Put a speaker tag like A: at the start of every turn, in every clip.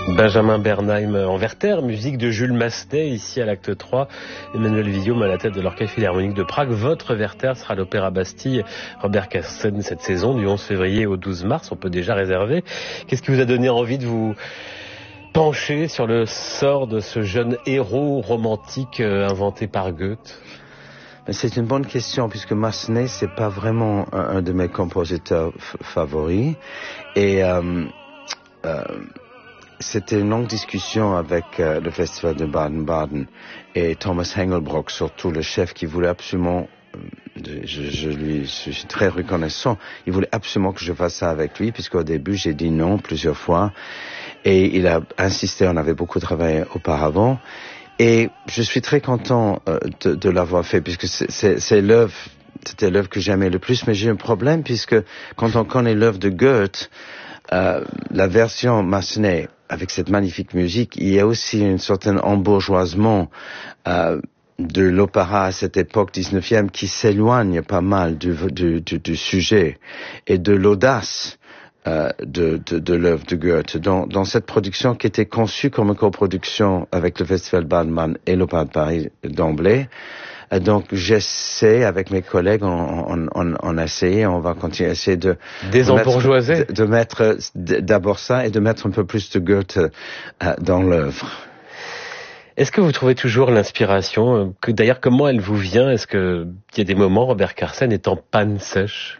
A: Benjamin Bernheim en Werther, musique de Jules Massenet, ici à l'acte 3. Emmanuel Villaume à la tête de l'Orchestre Philharmonique de Prague. Votre Werther sera à l'Opéra Bastille. Robert Carsen cette saison, du 11 février au 12 mars. On peut déjà réserver. Qu'est-ce qui vous a donné envie de vous pencher sur le sort de ce jeune héros romantique inventé par Goethe?
B: C'est une bonne question, puisque Massenet, c'est pas vraiment un de mes compositeurs favoris. Et c'était une longue discussion avec le Festival de Baden-Baden et Thomas Hengelbrock, surtout le chef, qui voulait absolument, je lui suis très reconnaissant, il voulait absolument que je fasse ça avec lui, puisqu'au début j'ai dit non plusieurs fois, et il a insisté, on avait beaucoup travaillé auparavant, et je suis très content de l'avoir fait, puisque c'est l'œuvre, c'était l'œuvre que j'aimais le plus, mais j'ai un problème, puisque quand on connaît l'œuvre de Goethe, la version Massenet, avec cette magnifique musique, il y a aussi un certain embourgeoisement de l'opéra à cette époque 19e qui s'éloigne pas mal du sujet et de l'audace de l'œuvre de Goethe. Dans cette production qui était conçue comme une coproduction avec le Festival Baden-Baden et l'Opéra de Paris d'emblée, donc j'essaie avec mes collègues, on a essayé, on va continuer à essayer de
A: désembourgeoiser,
B: de mettre d'abord ça et de mettre un peu plus de Goethe dans l'œuvre.
A: Est-ce que vous trouvez toujours l'inspiration, d'ailleurs comment elle vous vient? Est-ce que il y a des moments, Robert Carsen est en panne sèche?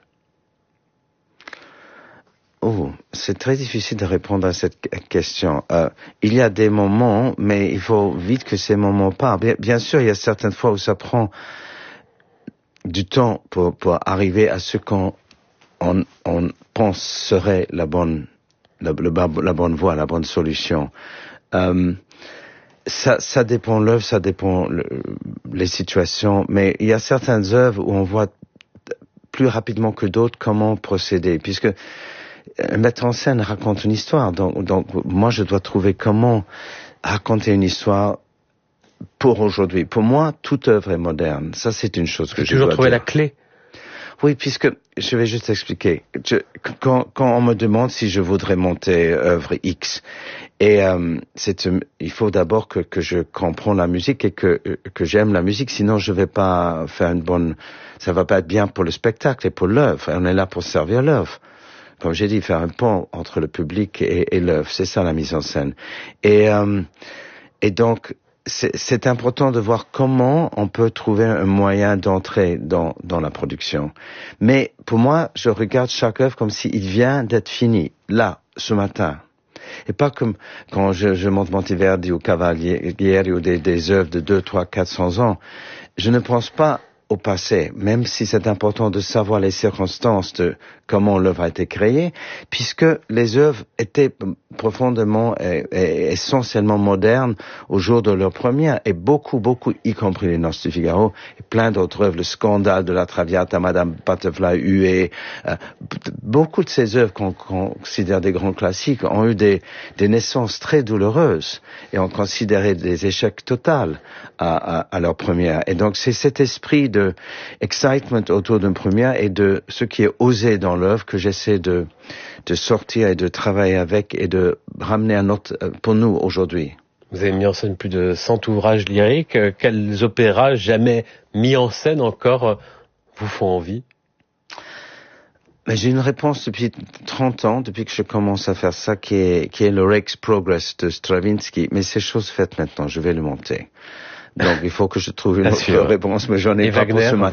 B: Oh, c'est très difficile de répondre à cette question. Il y a des moments, mais il faut vite que ces moments partent. Bien sûr, il y a certaines fois où ça prend du temps pour arriver à ce qu'on pense serait la bonne voie, la bonne solution. Ça dépend l'œuvre, ça dépend les situations, mais il y a certaines œuvres où on voit plus rapidement que d'autres comment procéder, puisque un metteur en scène raconte une histoire, donc moi je dois trouver comment raconter une histoire pour aujourd'hui. Pour moi, toute œuvre est moderne. Ça, c'est une chose que je dois
A: toujours trouver
B: dire.
A: la clé.
B: Oui, puisque je vais juste expliquer. Quand on me demande si je voudrais monter œuvre X, et il faut d'abord que je comprends la musique et que j'aime la musique, sinon je vais pas faire ça va pas être bien pour le spectacle et pour l'œuvre. On est là pour servir l'œuvre. Comme j'ai dit, faire un pont entre le public et l'œuvre, c'est ça la mise en scène. Et donc, c'est important de voir comment on peut trouver un moyen d'entrer dans la production. Mais pour moi, je regarde chaque œuvre comme s'il vient d'être fini, là, ce matin. Et pas comme quand je monte Monteverdi ou Cavalieri ou des œuvres de 200, 300, 400 ans. Je ne pense pas au passé, même si c'est important de savoir les circonstances de comment l'œuvre a été créée, puisque les œuvres étaient profondément et essentiellement modernes au jour de leur première, et beaucoup, y compris les Noces du Figaro, et plein d'autres œuvres, le scandale de la Traviata, Madame Butterfly huée, beaucoup de ces œuvres qu'on considère des grands classiques ont eu des naissances très douloureuses, et ont considéré des échecs totaux à leur première. Et donc c'est cet esprit de excitement autour d'une première et de ce qui est osé dans l'œuvre que j'essaie de sortir et de travailler avec et de ramener pour nous aujourd'hui.
A: Vous avez mis en scène plus de 100 ouvrages lyriques. Quels opéras jamais mis en scène encore vous font envie?
B: Mais j'ai une réponse depuis 30 ans, depuis que je commence à faire ça, qui est le Rake's Progress de Stravinsky. Mais c'est chose faite maintenant, je vais le monter. Donc il faut que je trouve une autre réponse, mais j'en ai pas pour ce matin.